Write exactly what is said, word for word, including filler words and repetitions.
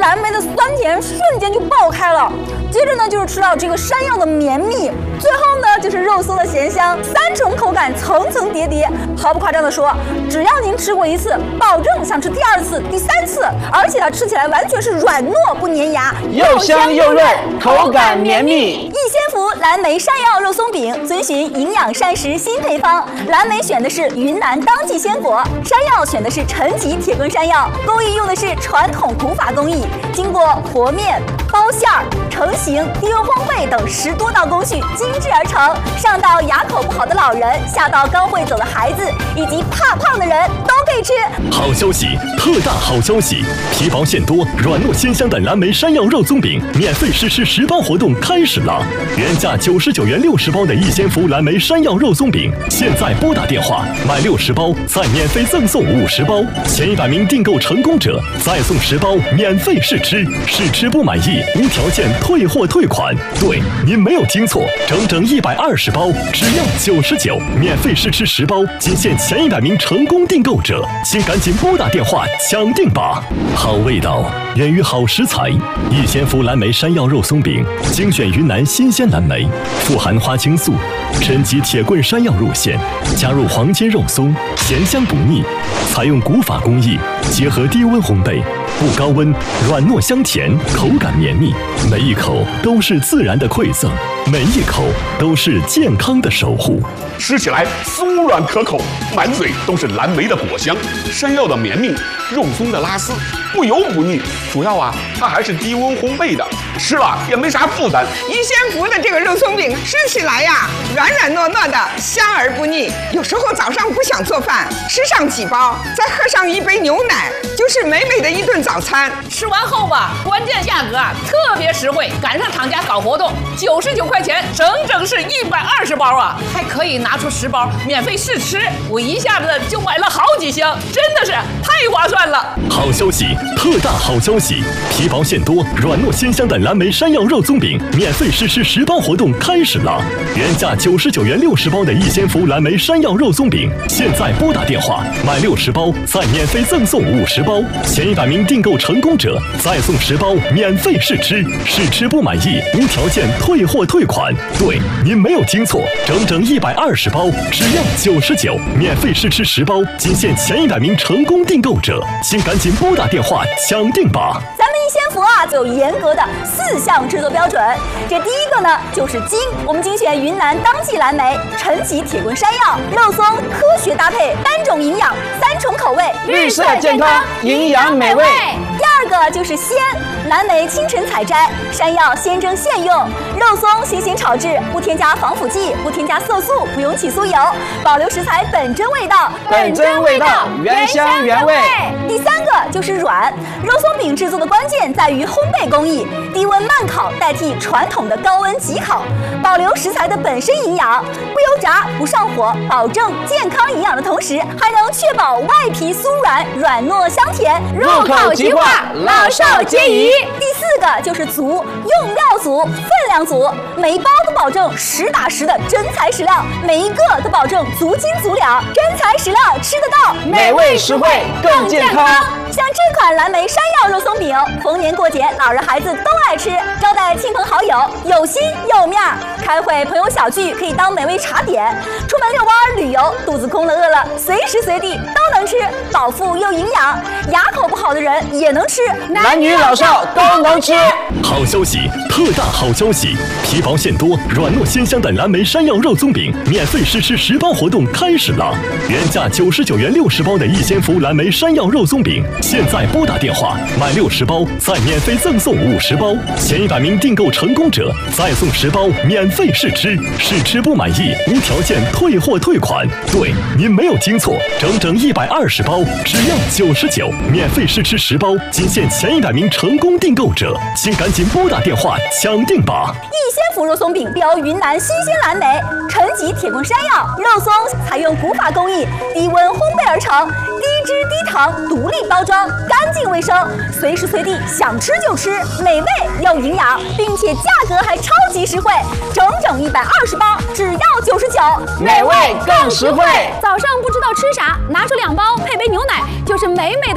蓝莓的酸甜瞬间就爆开了。接着呢，就是吃到这个山药的绵密，最后呢就是肉松的咸香，三种口感层层叠叠。毫不夸张的说，只要您吃过一次，保证想吃第二次、第三次，而且它吃起来完全是软糯不粘牙， 又香又润，口感绵密。 益仙福蓝莓山药肉松饼遵循营养膳食新配方，蓝莓选的是云南当季鲜果，山药选的是陈吉铁棍山药，工艺用的是传统古法工艺，经过和面、包馅儿、成型、低温烘焙等十多道工序精制而成，上到牙口不好的老人，下到刚会走的孩子，以及怕胖的人都可以吃。 好消息，特大好消息！皮薄馅多、软糯鲜香的蓝莓山药肉松饼免费试吃十包活动开始了！原价九十九元六十包的益仙福蓝莓山药肉松饼，现在拨打电话买六十包，再免费赠送五十包，前一百名订购成功者再送十包免费试吃，试吃不满意无条件退货退款。对，您没有听错，整整一百二十包，只要九十九，免费试吃十包，仅限前一百名成功订购者，请赶紧拨打电话抢定吧！好味道源于好食材，益仙福蓝莓山药肉松饼精选云南新鲜蓝莓，富含花青素、陈吉铁棍山药入馅，加入黄金肉松，咸香不腻，采用古法工艺，结合低温烘焙，不高温，软糯香甜，口感绵密，每一口都是自然的馈赠，每一口都是健康的守护。 吃起来酥软可口，满嘴都是蓝莓的果香，山药的绵密，肉松的拉丝，不油不腻。主要啊，它还是低温烘焙的，吃了也没啥负担。 益仙福的这个肉松饼吃起来呀，软软糯糯的，香而不腻。有时候早上不想做饭，吃上几包，再喝上一杯牛奶，就是美美的一顿早餐。 吃完后吧，关键价格啊特别实惠，赶上厂家搞活动，九十九块钱，整整是一百二十包啊，还可以拿出十包免费试吃，我一下子就买了好几箱，真的是太划算了。 好消息，特大好消息！皮薄馅多、软糯鲜香的蓝莓山药肉松饼免费试吃十包活动开始了！原价九十九元六十包的益仙福蓝莓山药肉松饼，现在拨打电话买六十包，再免费赠送五十包，前一百名订购成功者再送十包免费试吃，试吃不满意无条件退货退款。对，您没有听错，整整一百二十包，只要九十九，免费试吃十包，仅限前一百名成功订购者，请赶紧拨打电话抢定吧！ 咱们益仙福啊，就有严格的四项制作标准。这第一个呢，就是精，我们精选云南当季蓝莓、陈吉铁棍山药、肉松，科学搭配，单种营养，三重口味， 绿色健康，营养美味。 第二个就是鲜，蓝莓清晨采摘，山药鲜蒸现用，肉松新鲜炒制，不添加防腐剂，不添加色素，不用起酥油，保留食材本真味道， 本真味道，原香原味。 第三个就是软，肉松饼制作的关键在于烘焙工艺，低温慢烤代替传统的高温急烤，保留食材的本身营养，不油炸，不上火，保证健康营养的同时，还能确保外皮酥软，软糯香甜， 入口即化，老少皆宜。 第四个就是足，用料足，分量足，每一包都保证实打实的真材实料，每一个都保证足斤足两，真材实料吃得到， 美味实惠更健康。 像这款蓝莓山药肉松饼，逢年过节老人孩子都爱吃，招待亲朋好友有心有面儿，开会朋友小聚可以当美味茶点，出门遛弯旅游肚子空了饿了，随时随地都能吃，饱腹又营养，牙口不好的人也能吃， 男女老少都能吃。 好消息，特大好消息！皮薄馅多、软糯鲜香的蓝莓山药肉松饼免费试吃十包活动开始了！原价九十九元六十包的益仙福蓝莓山药肉松饼，现在拨打电话买六十包，再免费赠送五十包，前一百名订购成功者再送十包免费试吃，试吃不满意无条件退货退款。对，您没有听错，整整一百二十包，只要九十九，免费试吃十包，仅限前一百名成功订购者，请赶紧拨打电话抢定吧！ 益仙福肉松饼标云南新鲜蓝莓、陈吉铁棍山药、肉松，采用古法工艺，低温烘焙而成，低脂低糖，独立包装，干净卫生，随时随地想吃就吃，美味又营养，并且价格还超级实惠，整整一百二十包，只要九十九， 美味更实惠。 早上不知道吃啥，拿出两包配杯牛奶，就是美美的